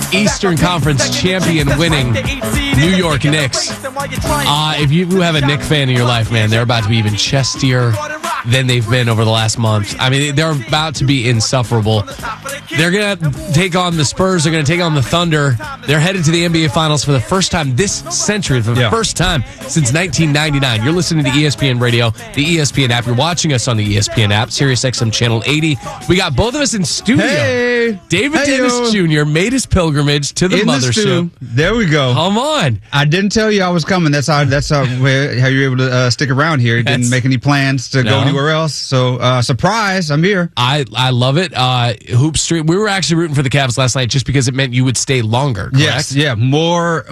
Eastern Conference champion winning New York Knicks. If you have a Knicks fan in your life, man, they're about to be even chestier than they've been over the last month. I mean, they're about to be insufferable. They're going to take on the Spurs. They're going to take on the Thunder. They're headed to the NBA Finals for the first time this century, for the first time since 1999. You're listening to ESPN Radio, the ESPN app. You're watching us on the ESPN app, SiriusXM Channel 80. We got both of us in studio. Hey! David Davis Jr. made his pilgrimage to the mothership. There we go. Come on. I didn't tell you I was coming. That's how you were able to stick around here. Didn't make any plans to go anywhere else. So, surprise, I'm here. I love it. Hoop Street. We were actually rooting for the Cavs last night just because it meant you would stay longer, correct? Yes, yeah. More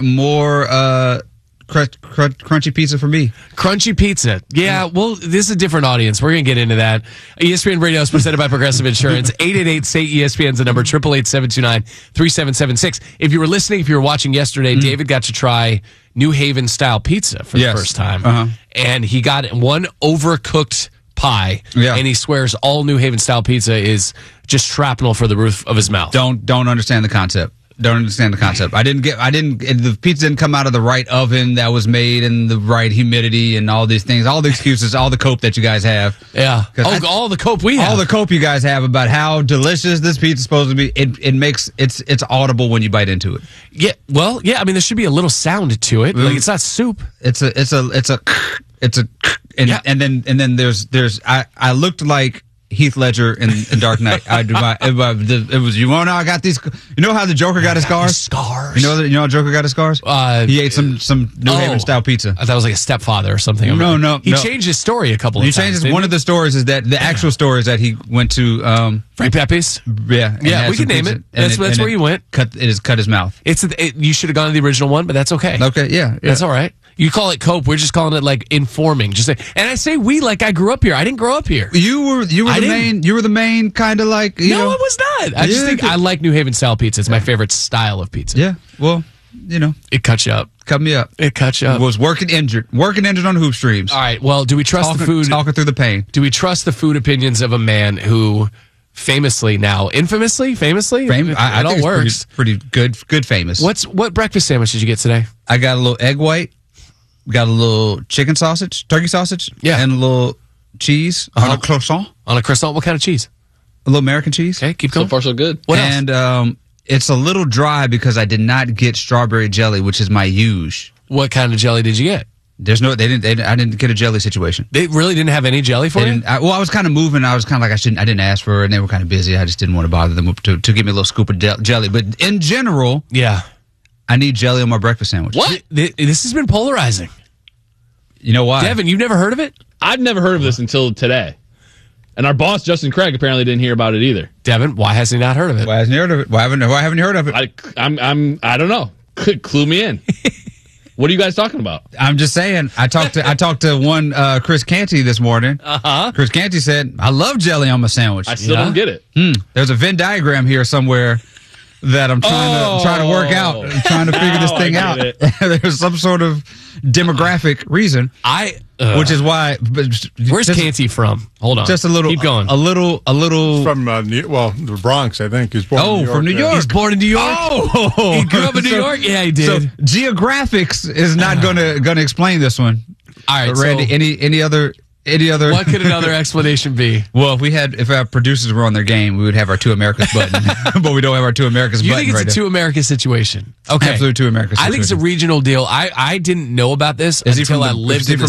crunchy pizza for me. Crunchy pizza. Yeah, well, this is a different audience. We're going to get into that. ESPN Radio is presented by Progressive Insurance. 888-SAY-ESPN is the number, 888-729-3776. If you were listening, if you were watching yesterday, David got to try New Haven-style pizza for the first time. And he got one overcooked pie, and he swears all New Haven-style pizza is just shrapnel for the roof of his mouth. Don't understand the concept. Don't understand the concept. The pizza didn't come out of the right oven that was made in the right humidity and all these things, all the excuses, all the cope that you guys have. Yeah. All the cope we have. All the cope you guys have about how delicious this pizza is supposed to be. It's audible when you bite into it. Yeah. Well, yeah. I mean, there should be a little sound to it. Like, it's not soup. And then there's I looked like Heath Ledger in Dark Knight. It was, you know, I got these. You know how the Joker got his scars? Scars. You know how Joker got his scars? He ate some New Haven style pizza. I thought it was like a stepfather or something. No. He changed his story a couple of times. He changed one of the stories is that the actual story is that he went to Frank Pepe's. Yeah, we can name it. That's where you went. It has cut his mouth. You should have gone to the original one, but that's okay. Okay, yeah. That's all right. You call it cope. We're just calling it like informing. And I say we like I grew up here. I didn't grow up here. You were the main kind of like. No, I was not. I just think I like New Haven style pizza. It's my favorite style of pizza. Yeah. Well, it cuts you up. Cut me up. It cuts you up. Was working injured on Hoop Streams. All right. Well, do we trust the food? Talking through the pain. Do we trust the food opinions of a man who infamously, it all works. Pretty good famous. What breakfast sandwich did you get today? I got a little egg white. Got a little turkey sausage, and a little cheese on a croissant. On a croissant, what kind of cheese? A little American cheese. Okay, keep going. So far, so good. What else? And it's a little dry because I did not get strawberry jelly, which is my huge. What kind of jelly did you get? I didn't get a jelly situation. They really didn't have any jelly for you? I was kind of moving. I was kind of like I didn't ask for it, and they were kind of busy. I just didn't want to bother them to give me a little scoop of jelly. But in general, I need jelly on my breakfast sandwich. What? This has been polarizing. You know why? Devin, you've never heard of it? I've never heard of this until today. And our boss, Justin Craig, apparently didn't hear about it either. Devin, why has he not heard of it? Why hasn't he heard of it? Why haven't you heard of it? I don't know. Clue me in. What are you guys talking about? I'm just saying. I talked to one Chris Canty this morning. Chris Canty said, "I love jelly on my sandwich." I still don't get it. There's a Venn diagram here somewhere that I'm trying to work out, trying to figure this thing out. There's some sort of demographic reason. Which is why. Where's Canty from? Hold on. Just a little. Keep going. A little. From the Bronx, I think. He's born in New York. From New York. He's born in New York. Oh, he grew up in New York. Yeah, he did. So geographics is not gonna explain this one. All right, but Randy. Any other? What could another explanation be? Well, if our producers were on their game, we would have our Two Americas button, but we don't have our Two Americas button. You think it's a Two Americas situation? Okay, absolute Two Americas situation. I think it's a regional deal. I didn't know about this until I lived in the